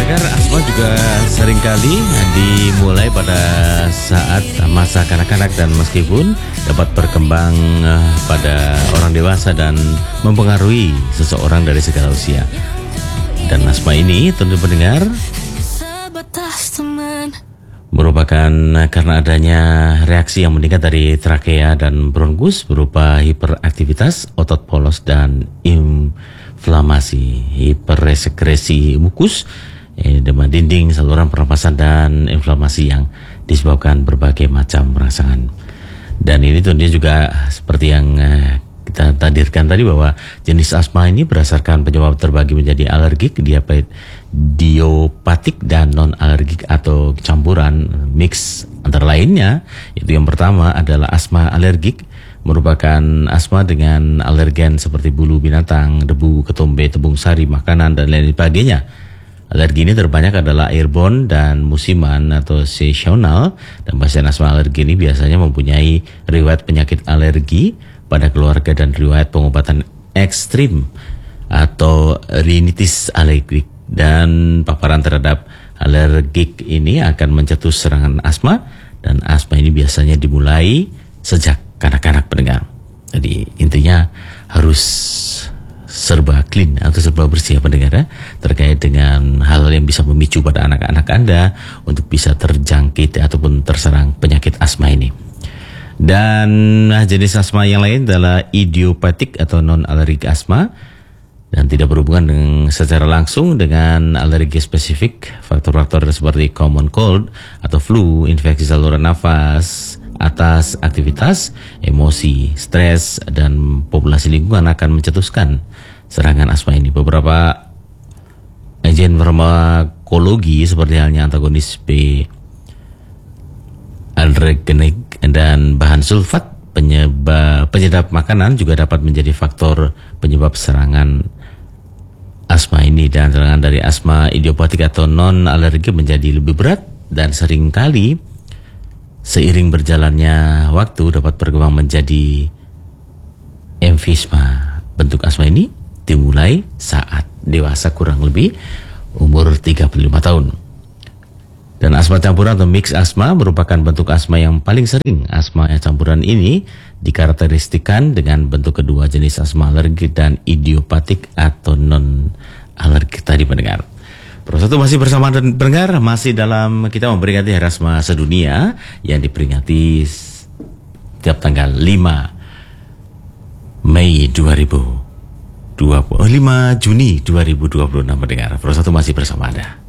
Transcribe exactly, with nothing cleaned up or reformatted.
pendengar, asma juga seringkali dimulai pada saat masa kanak-kanak dan meskipun dapat berkembang pada orang dewasa dan mempengaruhi seseorang dari segala usia. Dan asma ini tentu pendengar merupakan karena adanya reaksi yang meningkat dari trakea dan bronkus berupa hiperaktivitas otot polos dan inflamasi, hipersekresi mukus, edema dinding, saluran pernapasan, dan inflamasi yang disebabkan berbagai macam rangsangan. Dan ini tentunya juga seperti yang kita tadirkan tadi bahwa jenis asma ini berdasarkan penyebab terbagi menjadi alergik, idiopatik, dan non-alergik atau campuran mix antara lainnya. Itu yang pertama adalah asma alergik, merupakan asma dengan alergen seperti bulu binatang, debu, ketombe, tepung sari, makanan, dan lain sebagainya. Alergi ini terbanyak adalah airborne dan musiman atau seasonal, dan pasien asma alergi ini biasanya mempunyai riwayat penyakit alergi pada keluarga dan riwayat pengobatan ekstrim atau rinitis alergik, dan paparan terhadap alergik ini akan mencetus serangan asma, dan asma ini biasanya dimulai sejak kanak-kanak pendengar. Jadi intinya harus serba clean atau serba bersih ya pendengar ya, terkait dengan hal yang bisa memicu pada anak-anak Anda untuk bisa terjangkit ataupun terserang penyakit asma ini. Dan nah, jenis asma yang lain adalah idiopatik atau non-alergik asma, dan tidak berhubungan dengan, secara langsung dengan alergi spesifik. Faktor-faktor seperti common cold atau flu, infeksi saluran nafas atas aktivitas, emosi, stres, dan populasi lingkungan akan mencetuskan serangan asma ini. Beberapa agen farmakologi seperti halnya antagonis B adrenergic dan bahan sulfat penyebab penyedap makanan juga dapat menjadi faktor penyebab serangan asma ini. Dan serangan dari asma idiopatik atau non alergi menjadi lebih berat dan seringkali seiring berjalannya waktu dapat berkembang menjadi emfisema. Bentuk asma ini dimulai saat dewasa, kurang lebih umur tiga puluh lima tahun. Dan asma campuran atau mix asma merupakan bentuk asma yang paling sering. Asma campuran ini dikarakteristikan dengan bentuk kedua jenis asma alergik dan idiopatik atau non alergik tadi pendengar. Persatu masih bersama dan pendengar, masih dalam kita memperingati Hari Asma Sedunia yang diperingati setiap tanggal lima Mei dua ribu dua puluh, lima Juni dua ribu dua puluh enam pendengar. Persatu masih bersama Anda.